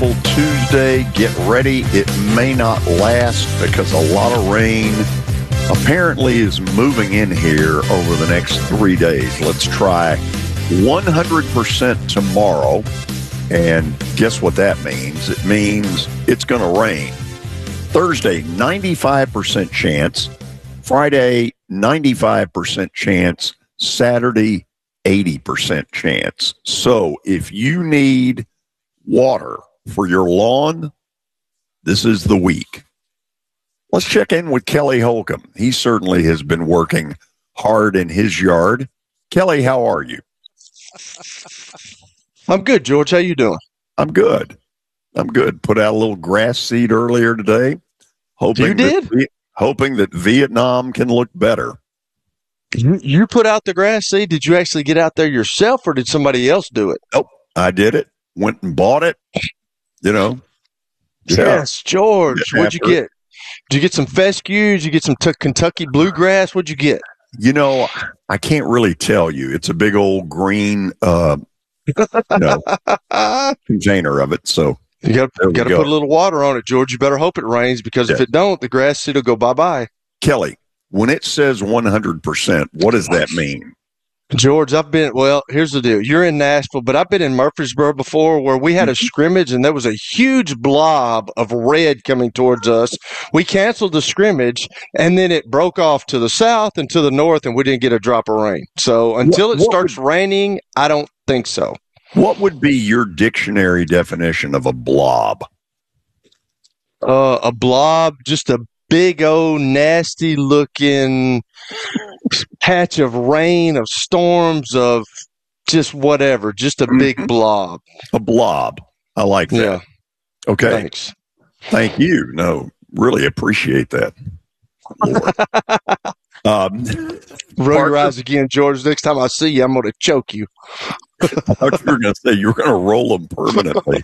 Tuesday. Get ready. It may not last because a lot of rain apparently is moving in here over the next 3 days. Let's try 100% tomorrow. And guess what that means? It means it's going to rain. Thursday, 95% chance. Friday, 95% chance. Saturday, 80% chance. So if you need water for your lawn, this is the week. Let's check in with Kelly Holcomb. He certainly has been working hard in his yard. Kelly, how are you? I'm good, George. How you doing? I'm good. Put out a little grass seed earlier today. Hoping that Vietnam can look better. You put out the grass seed? Did you actually get out there yourself, or did somebody else do it? Nope, I did it. Went and bought it. Yes, George. What'd you get? Did you get some fescue? Did you get some Kentucky bluegrass? What'd you get? I can't really tell you. It's a big old green container of it. So you got to put a little water on it, George. You better hope it rains, because if it don't, the grass seed will go bye-bye. Kelly, when it says 100%, what does that mean? George, here's the deal. You're in Nashville, but I've been in Murfreesboro before, where we had a scrimmage and there was a huge blob of red coming towards us. We canceled the scrimmage, and then it broke off to the south and to the north, and we didn't get a drop of rain. So until it starts raining, I don't think so. What would be your dictionary definition of a blob? A blob, just a big old nasty looking patch of rain, of storms, of just whatever, just a big blob. A blob. I like that. Yeah. Okay. Thanks. Thank you. No, really appreciate that. Roll your eyes again, George. Next time I see you, I'm going to choke you. I thought you were going to say you were going to roll them permanently.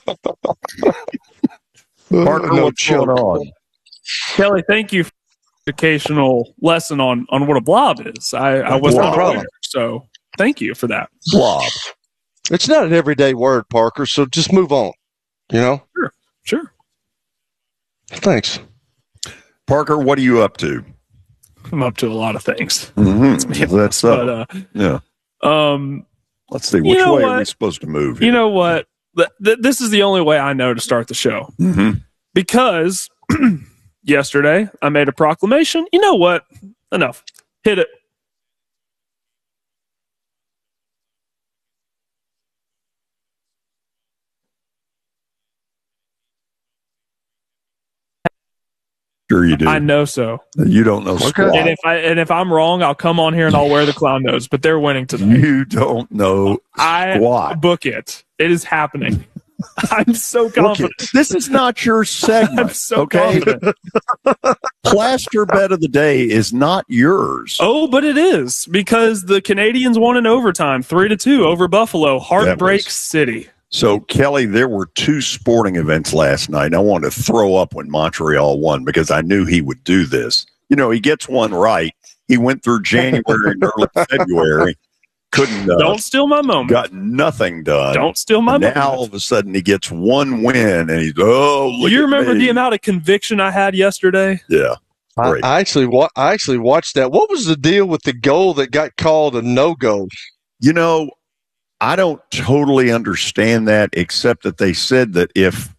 Parker, what's going on? Kelly, thank you for the educational lesson on what a blob is. I was not aware, so thank you for that. Blob. It's not an everyday word, Parker, so just move on, Sure. Thanks. Parker, what are you up to? I'm up to a lot of things. Mm-hmm. That's yeah. Let's see. Which way are we supposed to move here? You know what? This is the only way I know to start the show. Mm-hmm. Because yesterday I made a proclamation. You know what? Enough. Hit it. Sure you do. I know so. You don't know squat. And if I'm wrong, I'll come on here and I'll wear the clown nose. But they're winning today. You don't know squat. Book it. It is happening. I'm so confident. This is not your segment. I'm so confident. Plaster bet of the day is not yours. Oh, but it is, because the Canadians won in overtime, 3-2 over Buffalo. Heartbreak City. So, Kelly, there were two sporting events last night. I wanted to throw up when Montreal won because I knew he would do this. He gets one right. He went through January and early February. Couldn't. Don't steal my moment. Got nothing done. Don't steal my moment. Now all of a sudden he gets one win and he's look. You remember the amount of conviction I had yesterday? Yeah. I actually watched that. What was the deal with the goal that got called a no-go? I don't totally understand that, except that they said that if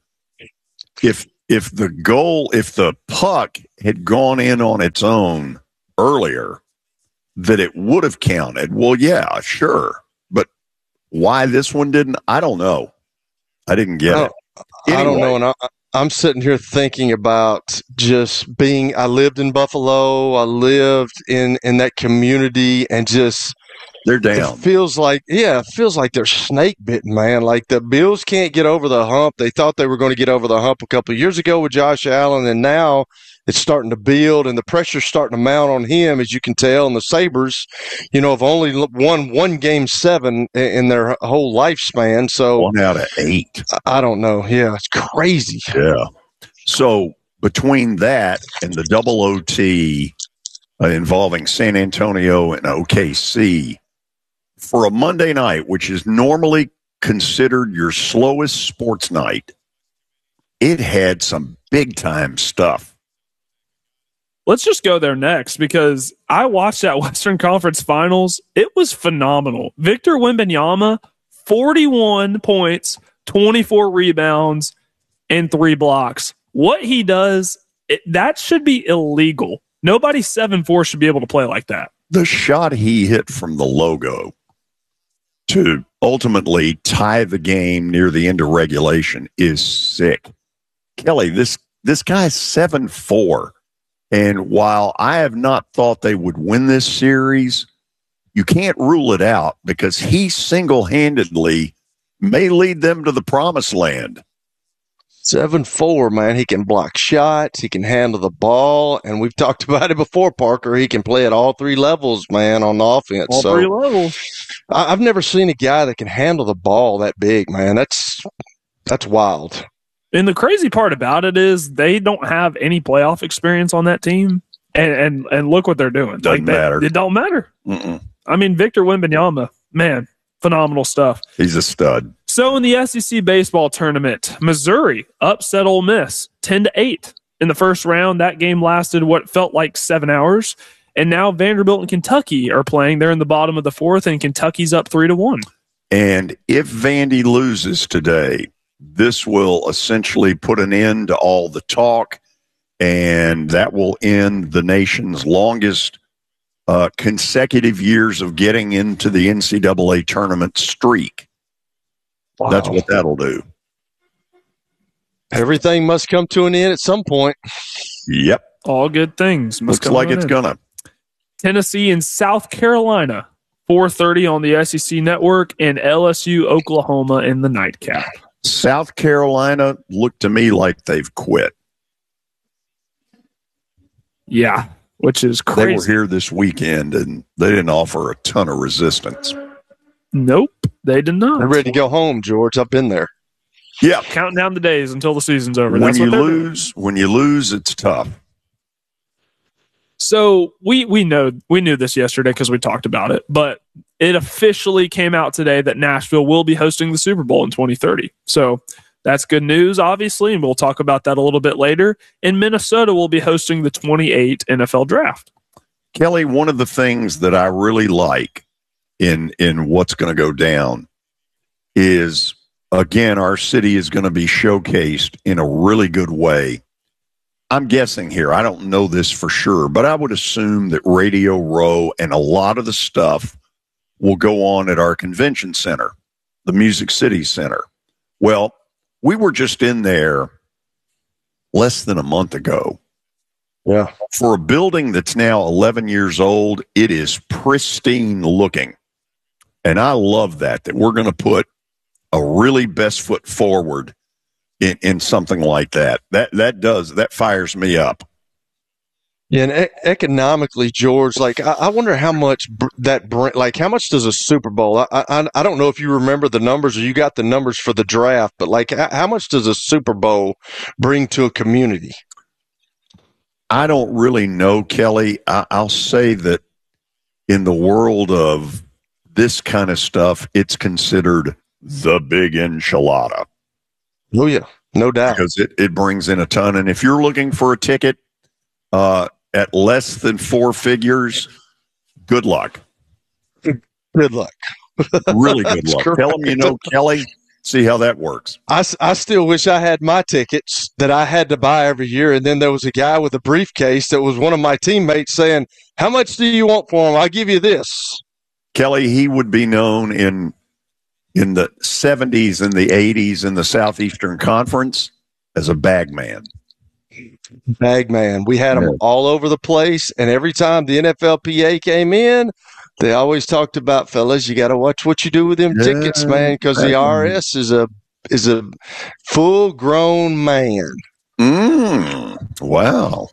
the puck had gone in on its own earlier, that it would have counted. Well, yeah, sure. But why this one didn't, I don't know. I didn't get it. Anyway. I don't know. And I'm sitting here thinking about I lived in Buffalo. I lived in that community, and just, they're down. It feels like they're snake bitten, man. Like the Bills can't get over the hump. They thought they were going to get over the hump a couple of years ago with Josh Allen, and now it's starting to build, and the pressure's starting to mount on him, as you can tell. And the Sabres, have only won one game 7 in their whole lifespan. So 1 out of 8. I don't know. Yeah, it's crazy. Yeah. So between that and the double OT involving San Antonio and OKC, for a Monday night, which is normally considered your slowest sports night, it had some big-time stuff. Let's just go there next because I watched that Western Conference Finals. It was phenomenal. Victor Wembanyama, 41 points, 24 rebounds, and 3 blocks. What he does, that should be illegal. Nobody 7'4" should be able to play like that. The shot he hit from the logo to ultimately tie the game near the end of regulation is sick. Kelly, this guy's 7'4". And while I have not thought they would win this series, you can't rule it out because he single-handedly may lead them to the promised land. 7'4", man. He can block shots. He can handle the ball. And we've talked about it before, Parker. He can play at all 3 levels, man, on offense. All 3 levels. I've never seen a guy that can handle the ball that big, man. That's wild. And the crazy part about it is they don't have any playoff experience on that team. And look what they're doing. Doesn't matter. It don't matter. Mm-mm. I mean, Victor Wembanyama, man, phenomenal stuff. He's a stud. So in the SEC baseball tournament, Missouri upset Ole Miss 10-8 in the first round. That game lasted what felt like 7 hours. And now Vanderbilt and Kentucky are playing. They're in the bottom of the 4th, and Kentucky's up 3-1. And if Vandy loses today, this will essentially put an end to all the talk, and that will end the nation's longest consecutive years of getting into the NCAA tournament streak. Wow. That's what that'll do. Everything must come to an end at some point. Yep. All good things must Looks come like to an it's end. gonna. Tennessee and South Carolina, 4:30 on the SEC Network, and LSU, Oklahoma in the nightcap. South Carolina looked to me like they've quit. Yeah, which is crazy. They were here this weekend, and they didn't offer a ton of resistance. Nope, they did not. They're ready to go home, George. I've been there. Yeah, counting down the days until the season's over. When you lose, it's tough. So we knew this yesterday because we talked about it, but it officially came out today that Nashville will be hosting the Super Bowl in 2030. So that's good news, obviously, and we'll talk about that a little bit later. And Minnesota will be hosting the 28 NFL Draft. Kelly, one of the things that I really like in what's going to go down is, again, our city is going to be showcased in a really good way. I'm guessing here, I don't know this for sure, but I would assume that Radio Row and a lot of the stuff will go on at our convention center, the Music City Center. Well, we were just in there less than a month ago. Yeah. For a building that's now 11 years old, it is pristine looking. And I love that we're going to put a really best foot forward in something like that. That fires me up. Yeah, and economically, George, like I wonder how much how much does a Super Bowl? I don't know if you remember the numbers or you got the numbers for the draft, but like how much does a Super Bowl bring to a community? I don't really know, Kelly. I'll say that in the world of this kind of stuff, it's considered the big enchilada. Oh, yeah, no doubt. Because it brings in a ton. And if you're looking for a ticket at less than 4 figures, good luck. Good luck. Really good luck. Correct. Tell them you know Kelly. See how that works. I still wish I had my tickets that I had to buy every year. And then there was a guy with a briefcase that was one of my teammates saying, "How much do you want for him? I'll give you this." Kelly, he would be known in the 70s and the 80s in the Southeastern Conference as a bag man. Bag man. We had them all over the place. And every time the NFLPA came in, they always talked about, fellas, you got to watch what you do with them tickets, man, because the IRS is a full-grown man. Wow.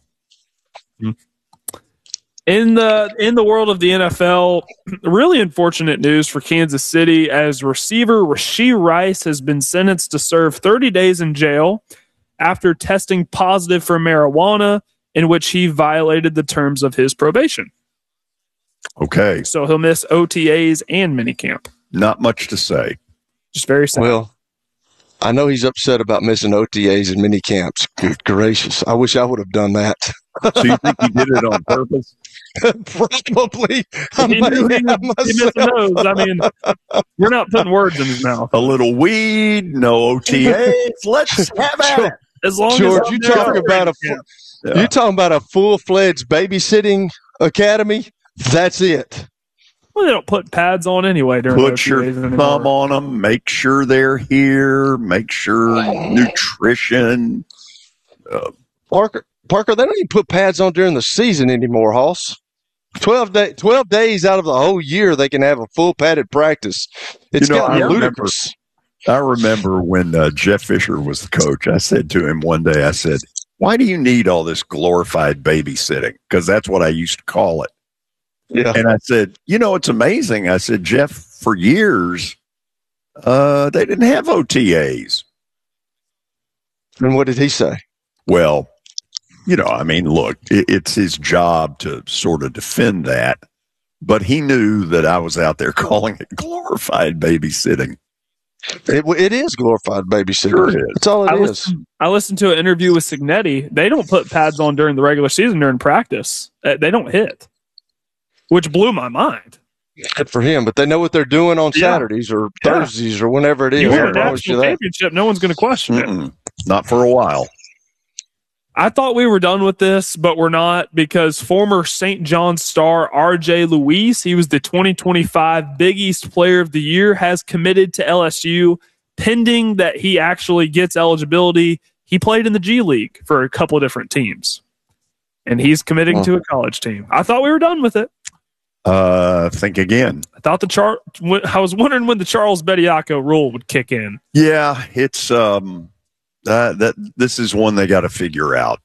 In the world of the NFL, really unfortunate news for Kansas City as receiver Rashee Rice has been sentenced to serve 30 days in jail after testing positive for marijuana, in which he violated the terms of his probation. Okay. So he'll miss OTAs and minicamp. Not much to say. Just very sad. Well, I know he's upset about missing OTAs and mini camps. Good gracious. I wish I would have done that. So you think he did it on purpose? Probably. He knew he missing those. I mean, we're not putting words in his mouth. A little weed, no OTAs. Let's have at it. As long George, as you talking about a full-fledged babysitting academy? That's it. Well, they don't put pads on anyway during Put your OTAs anymore. thumb on them. Make sure they're here. Make sure nutrition. Parker, they don't even put pads on during the season anymore, Hoss. 12 days out of the whole year, they can have a full padded practice. It's gotten ludicrous. I remember when Jeff Fisher was the coach, I said to him one day, I said, why do you need all this glorified babysitting? Because that's what I used to call it. Yeah. And I said, it's amazing. I said, Jeff, for years, they didn't have OTAs. And what did he say? Well, look, it's his job to sort of defend that. But he knew that I was out there calling it glorified babysitting. It is glorified babysitting. Sure it is. That's all it is. I listened to an interview with Cignetti. They don't put pads on during the regular season during practice. They don't hit, which blew my mind. Good for him, but they know what they're doing on Saturdays or Thursdays or whenever it is. You win a national championship, no one's going to question it. Not for a while. I thought we were done with this, but we're not, because former St. John's star RJ Luis, he was the 2025 Big East Player of the Year, has committed to LSU pending that he actually gets eligibility. He played in the G League for a couple of different teams, and he's committing to a college team. I thought we were done with it. Think again. I thought I was wondering when the Charles Bediako rule would kick in. Yeah, it's this is one they got to figure out.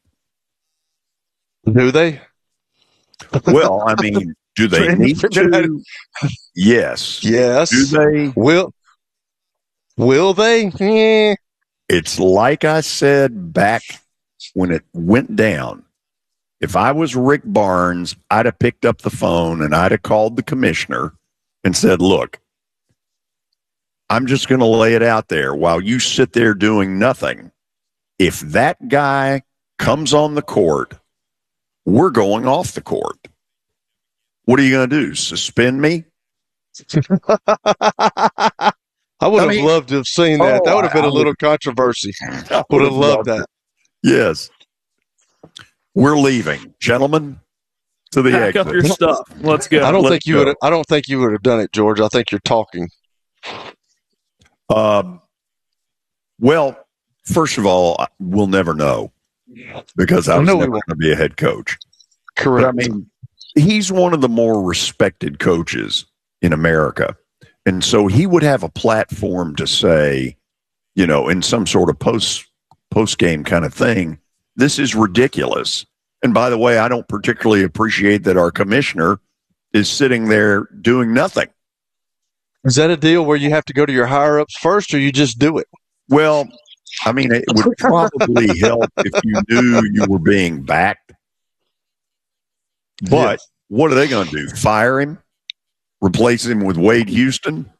Do they? Well, I mean, do they need to? Yes. Yes. Do they? Will they? Yeah. It's like I said back when it went down. If I was Rick Barnes, I'd have picked up the phone and I'd have called the commissioner and said, look, I'm just going to lay it out there while you sit there doing nothing. If that guy comes on the court, we're going off the court. What are you going to do? Suspend me? I would have loved to have seen that. That would have been a little controversy. Would have loved that. Yes. We're leaving, gentlemen, to the exit. Pack up your stuff. Let's go. I don't think you would have done it, George. I think you're talking. Well, first of all, we'll never know because I was never going to be a head coach. Correct. But, I mean, he's one of the more respected coaches in America. And so he would have a platform to say, in some sort of post-game kind of thing, this is ridiculous. And by the way, I don't particularly appreciate that our commissioner is sitting there doing nothing. Is that a deal where you have to go to your higher-ups first, or you just do it? Well, I mean, it would probably help if you knew you were being backed. But what are they going to do? Fire him? Replace him with Wade Houston?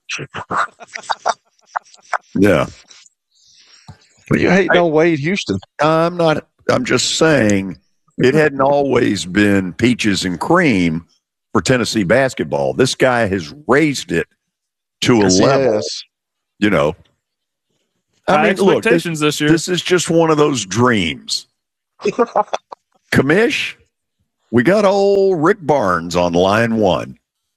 Yeah. But you hate no Wade Houston. I'm not. I'm just saying it hadn't always been peaches and cream for Tennessee basketball. This guy has raised it to a level, I mean, look, this year. This is just one of those dreams. Commish, we got old Rick Barnes on line one.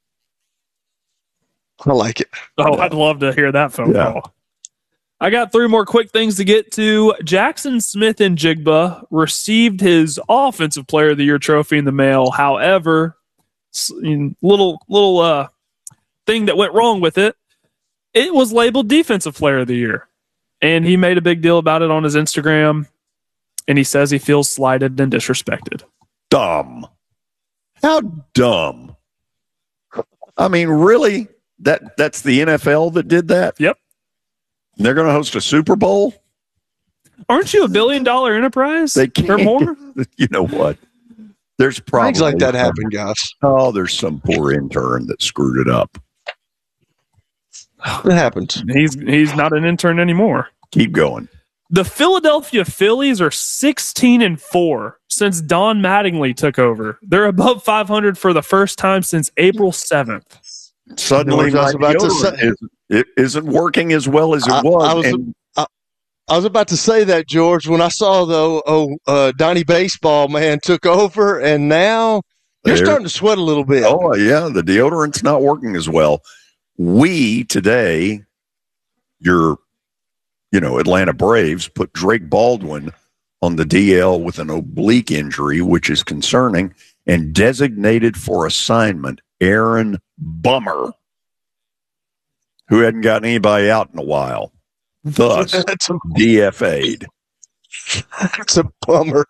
I like it. Oh, I'd love to hear that phone call. I got 3 more quick things to get to. Jackson Smith-Njigba received his Offensive Player of the Year trophy in the mail. However, little thing that went wrong with it, it was labeled Defensive Player of the Year. And he made a big deal about it on his Instagram. And he says he feels slighted and disrespected. Dumb. How dumb. I mean, really? That's the NFL that did that? Yep. And they're going to host a Super Bowl? Aren't you $1 billion enterprise? They can't. Or more? You know what? There's probably things like that happen, guys. Oh, there's some poor intern that screwed it up. It happens. He's not an intern anymore. Keep going. The Philadelphia Phillies are 16-4 since Don Mattingly took over. They're above 500 for the first time since April 7th. Suddenly, it isn't working as well as it was. I was about to say that, George, when I saw Donnie Baseball, man, took over, and now you're starting to sweat a little bit. Oh, yeah, the deodorant's not working as well. We, today, your Atlanta Braves put Drake Baldwin on the DL with an oblique injury, which is concerning, and designated for assignment Aaron Bummer, who hadn't gotten anybody out in a while, thus DFA'd. It's a bummer.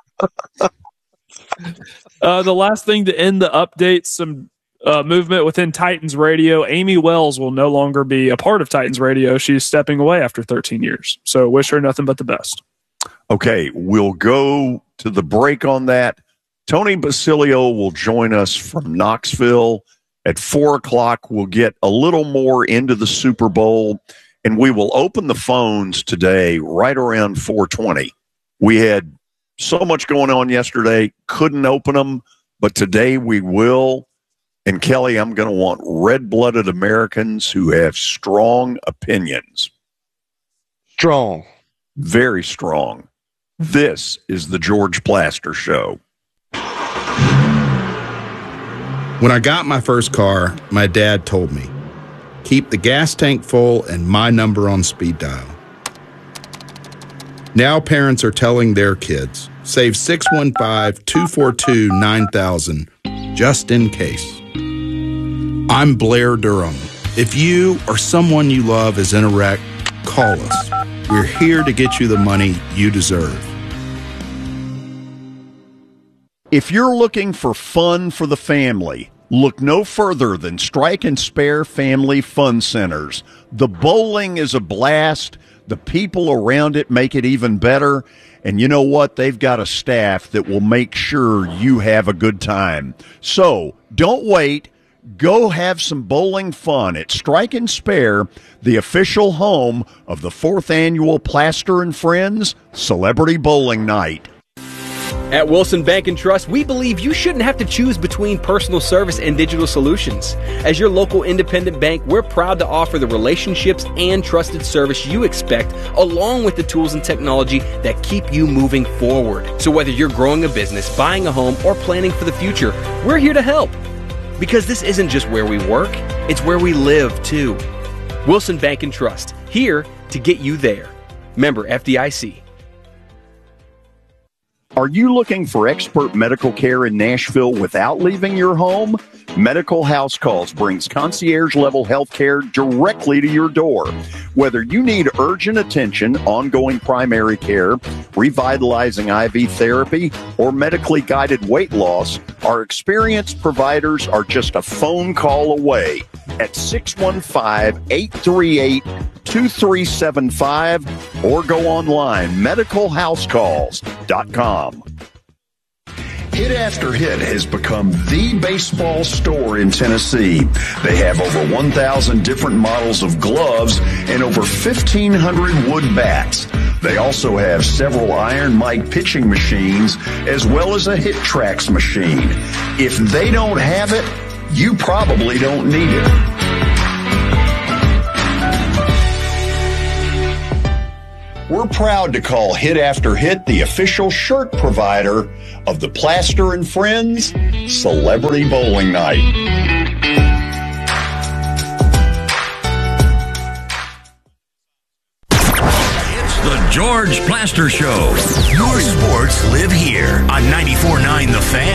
The last thing to end the update, some movement within Titans Radio. Amy Wells will no longer be a part of Titans Radio. She's stepping away after 13 years. So wish her nothing but the best. Okay, we'll go to the break on that. Tony Basilio will join us from Knoxville at 4 o'clock. We'll get a little more into the Super Bowl, and we will open the phones today right around 4:20. We had so much going on yesterday, couldn't open them, but today we will. And, Kelly, I'm going to want red-blooded Americans who have strong opinions. Strong. Very strong. This is the George Plaster Show. When I got my first car, my dad told me, keep the gas tank full and my number on speed dial. Now parents are telling their kids, save 615-242-9000 just in case. I'm Blair Durham. If you or someone you love is in a wreck, call us. We're here to get you the money you deserve. If you're looking for fun for the family, look no further than Strike and Spare Family Fun Centers. The bowling is a blast. The people around it make it even better. And you know what? They've got a staff that will make sure you have a good time. So don't wait. Go have some bowling fun at Strike and Spare, the official home of the 4th annual Plaster and Friends Celebrity Bowling Night. At Wilson Bank & Trust, we believe you shouldn't have to choose between personal service and digital solutions. As your local independent bank, we're proud to offer the relationships and trusted service you expect, along with the tools and technology that keep you moving forward. So whether you're growing a business, buying a home, or planning for the future, we're here to help. Because this isn't just where we work, it's where we live, too. Wilson Bank & Trust, here to get you there. Member FDIC. Are you looking for expert medical care in Nashville without leaving your home? Medical House Calls brings concierge-level health care directly to your door. Whether you need urgent attention, ongoing primary care, revitalizing IV therapy, or medically guided weight loss, our experienced providers are just a phone call away at 615-838-2375 or go online, medicalhousecalls.com. Hit After Hit has become the baseball store in Tennessee. They have over 1,000 different models of gloves and over 1,500 wood bats. They also have several Iron Mike pitching machines as well as a Hit Tracks machine. If they don't have it, you probably don't need it. We're proud to call Hit After Hit the official shirt provider of the Plaster and Friends Celebrity Bowling Night. It's the George Plaster Show. Your sports live here on 94.9 The Fan.